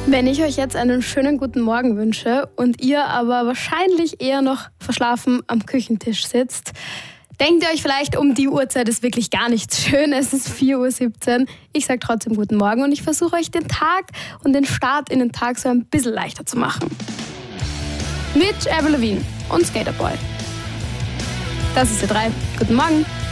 Wenn ich euch jetzt einen schönen guten Morgen wünsche und ihr aber wahrscheinlich eher noch verschlafen am Küchentisch sitzt, denkt ihr euch vielleicht, um die Uhrzeit ist wirklich gar nichts schön. Es ist 4:17 Uhr. Ich sage trotzdem guten Morgen und ich versuche euch den Tag und den Start in den Tag so ein bisschen leichter zu machen. Mit Avril Lavigne und Skaterboy. Das ist ihr 3. Guten Morgen.